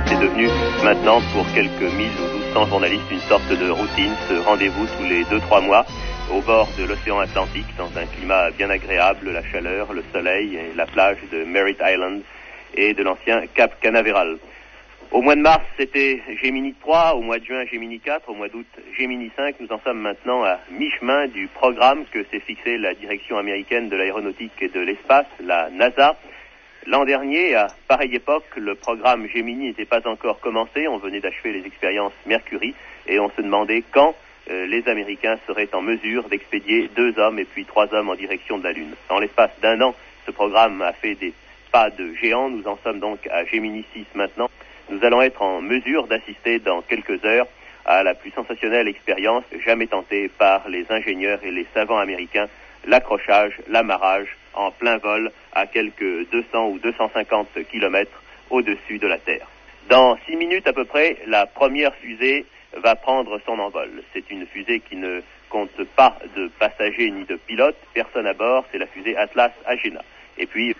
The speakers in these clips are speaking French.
C'est devenu maintenant pour quelques 1000 ou 1200 journalistes une sorte de routine, ce rendez-vous tous les 2-3 mois au bord de l'océan Atlantique dans un climat bien agréable, la chaleur, le soleil et la plage de Merritt Island et de l'ancien Cap Canaveral. Au mois de mars, c'était Gemini 3, au mois de juin, Gemini 4, au mois d'août, Gemini 5. Nous en sommes maintenant à mi-chemin du programme que s'est fixé la direction américaine de l'aéronautique et de l'espace, la NASA. L'an dernier, à pareille époque, le programme Gemini n'était pas encore commencé. On venait d'achever les expériences Mercury et on se demandait quand les Américains seraient en mesure d'expédier 2 hommes et puis 3 hommes en direction de la Lune. En l'espace d'1 an, ce programme a fait des pas de géant. Nous en sommes donc à Gemini 6 maintenant. Nous allons être en mesure d'assister dans quelques heures à la plus sensationnelle expérience jamais tentée par les ingénieurs et les savants américains, l'accrochage, l'amarrage en plein vol à quelques 200 ou 250 kilomètres au-dessus de la Terre. Dans 6 minutes à peu près, la première fusée va prendre son envol. C'est une fusée qui ne compte pas de passagers ni de pilotes, personne à bord, c'est la fusée Atlas Agena. Et puis,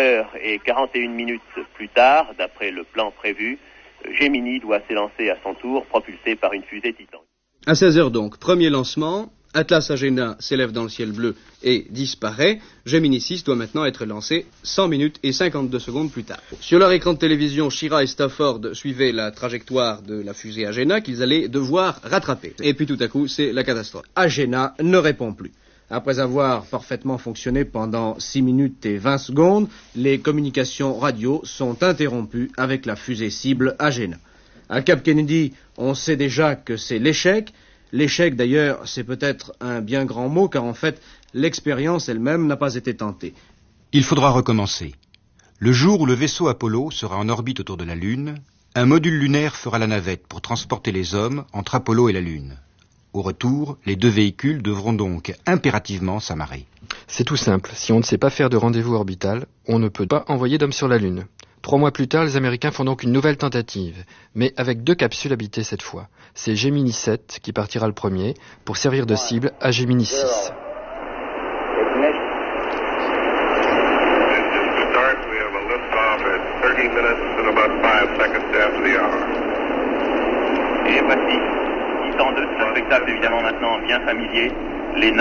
1h41 plus tard, d'après le plan prévu, Gemini doit s'élancer à son tour, propulsé par une fusée Titan. À 16h donc, premier lancement, Atlas Agena s'élève dans le ciel bleu et disparaît. Gemini 6 doit maintenant être lancé 100 minutes et 52 secondes plus tard. Sur leur écran de télévision, Schirra et Stafford suivaient la trajectoire de la fusée Agena qu'ils allaient devoir rattraper. Et puis tout à coup, c'est la catastrophe. Agena ne répond plus. Après avoir parfaitement fonctionné pendant 6 minutes et 20 secondes, les communications radio sont interrompues avec la fusée cible Agena. À Cap Kennedy, on sait déjà que c'est l'échec. L'échec, d'ailleurs, c'est peut-être un bien grand mot, car en fait, l'expérience elle-même n'a pas été tentée. Il faudra recommencer. Le jour où le vaisseau Apollo sera en orbite autour de la Lune, un module lunaire fera la navette pour transporter les hommes entre Apollo et la Lune. Au retour, les 2 véhicules devront donc impérativement s'amarrer. C'est tout simple. Si on ne sait pas faire de rendez-vous orbital, on ne peut pas envoyer d'hommes sur la Lune. 3 mois plus tard, les Américains font donc une nouvelle tentative, mais avec 2 capsules habitées cette fois. C'est Gemini 7 qui partira le premier pour servir de cible à Gemini 6. Et voici, 602, c'est un spectacle évidemment maintenant bien familier. Les